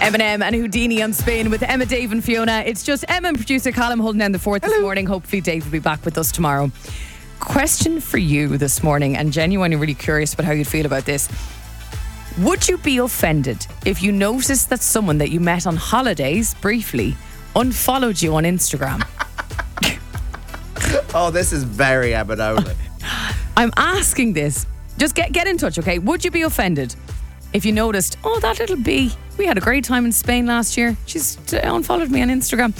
Eminem and Houdini on Spin with Emma, Dave and Fiona. It's just Emma and producer Callum holding down the fort this morning. Hopefully Dave will be back with us tomorrow. Question for you this morning, and genuinely really curious about how you'd feel about this. Would you be offended if you noticed that someone that you met on holidays briefly unfollowed you on Instagram? Oh, this is very Emma. I'm asking this. Just get in touch, okay? Would you be offended if you noticed, that little bee, we had a great time in Spain last year. She's unfollowed me on Instagram.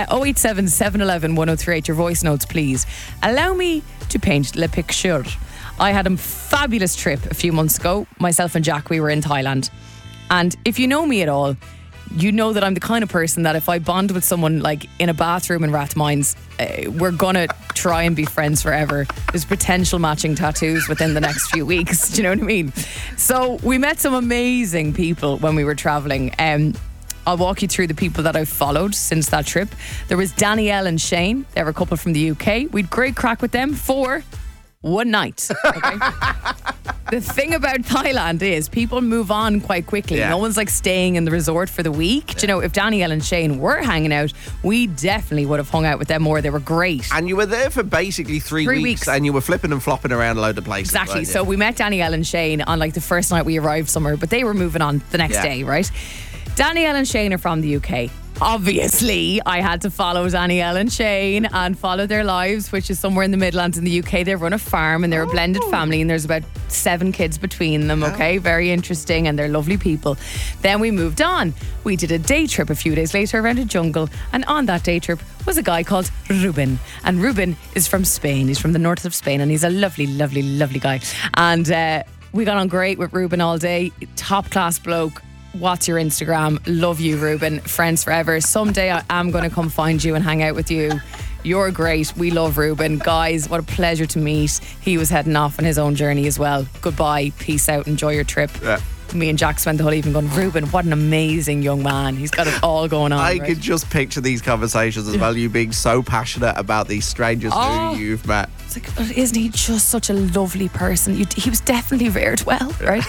087 711 1038, your voice notes, please. Allow me to paint le picture. I had a fabulous trip a few months ago. Myself and Jack, we were in Thailand. And if you know me at all, you know that I'm the kind of person that if I bond with someone like in a bathroom in Rathmines, we're going to try and be friends forever. There's potential matching tattoos within the next few weeks. Do you know what I mean? So we met some amazing people when we were traveling. I'll walk you through the people that I've followed since that trip. There was Danielle and Shane. They were a couple from the UK. We'd great crack with them for one night. Okay? The thing about Thailand is people move on quite quickly. Yeah. No one's like staying in the resort for the week. Yeah. Do you know, if Danielle and Shane were hanging out, we definitely would have hung out with them more. They were great. And you were there for basically 3 weeks and you were flipping and flopping around a load of places. Exactly. So we met Danielle and Shane on like the first night we arrived somewhere, but they were moving on the next day, right? Danielle and Shane are from the UK. Obviously, I had to follow Danielle and Shane and follow their lives, which is somewhere in the Midlands in the UK. They run a farm and they're a blended family, and there's about 7 kids between them, okay? Very interesting, and they're lovely people. Then we moved on. We did a day trip a few days later around a jungle, and on that day trip was a guy called Ruben. And Ruben is from Spain. He's from the north of Spain, and he's a lovely, lovely, lovely guy. And we got on great with Ruben all day. Top class bloke. What's your Instagram? Love you, Ruben. Friends forever. Someday I am going to come find you and hang out with you. You're great. We love Ruben. Guys, what a pleasure to meet. He was heading off on his own journey as well. Goodbye. Peace out. Enjoy your trip. Yeah. Me and Jack spent the whole evening going, Ruben, what an amazing young man. He's got it all going on. I could just picture these conversations as well. You being so passionate about these strangers who you've met. It's like, isn't he just such a lovely person? He was definitely reared well, right?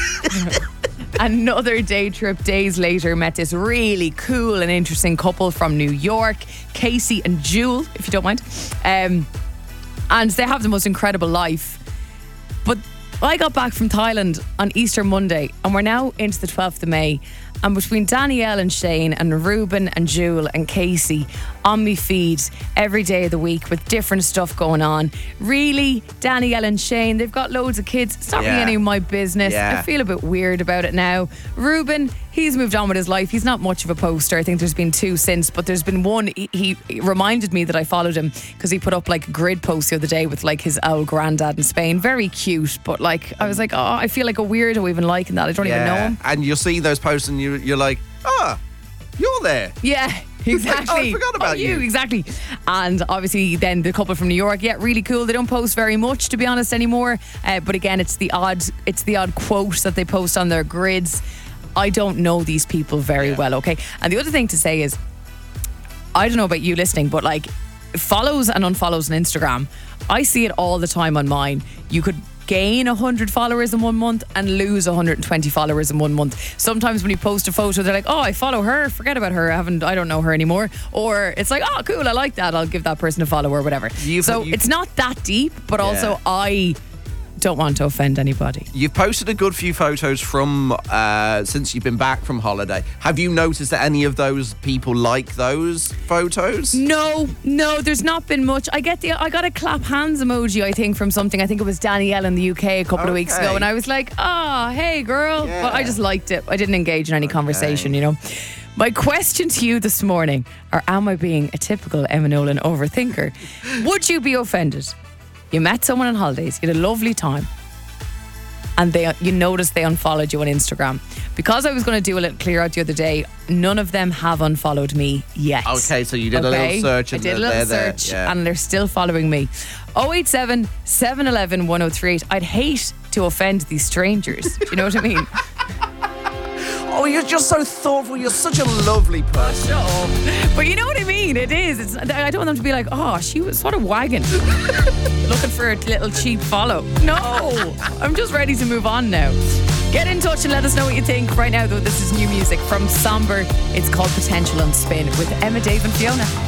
Another day trip days later, met this really cool and interesting couple from New York, Casey and Jewel, if you don't mind. And they have the most incredible life. But I got back from Thailand on Easter Monday, and we're now into the 12th of May. And between Danielle and Shane and Ruben and Jewel and Casey on me feed every day of the week with different stuff going on. Really, Danielle and Shane, they've got loads of kids. It's not really any of my business. I feel a bit weird about it now. Ruben, he's moved on with his life. He's not much of a poster. I think there's been 2 since, but there's been one. He reminded me that I followed him because he put up like a grid post the other day with like his old granddad in Spain. Very cute, but like I was like, I feel like a weirdo even liking that. I don't even know him. And you'll see those posts and you're like, you're there. Yeah. Exactly. Like, I forgot about you. Exactly. And obviously then the couple from New York, really cool. They don't post very much, to be honest, anymore. But again, it's the odd quote that they post on their grids. I don't know these people very well, okay? And the other thing to say is, I don't know about you listening, but like follows and unfollows on Instagram, I see it all the time on mine. You could gain 100 followers in 1 month and lose 120 followers in 1 month. Sometimes when you post a photo, they're like, I follow her, forget about her, I don't know her anymore. Or it's like, cool, I like that, I'll give that person a follow or whatever. It's not that deep, but also I don't want to offend anybody. You've posted a good few photos from since you've been back from holiday. Have you noticed that any of those people like those photos? No, there's not been much. I got a clap hands emoji, I think, from something. I think it was Danielle in the UK a couple of weeks ago, and I was like, hey girl. But I just liked it. I didn't engage in any conversation, you know. My question to you this morning, or am I being a typical Emma Nolan overthinker? Would you be offended? You met someone on holidays, you had a lovely time, and you noticed they unfollowed you on Instagram. Because I was going to do a little clear out the other day, none of them have unfollowed me yet. Okay, so you did a little search. I did a little search and they're still following me. 087 711 1038. I'd hate to offend these strangers. Do you know what I mean? Oh, you're just so thoughtful. You're such a lovely person. Shut up. But you know what I mean? It is. I don't want them to be like, she was sort of wagging. Looking for a little cheap follow. No, I'm just ready to move on now. Get in touch and let us know what you think. Right now, though, this is new music from Somber. It's called Potential on Spin with Emma, Dave, and Fiona.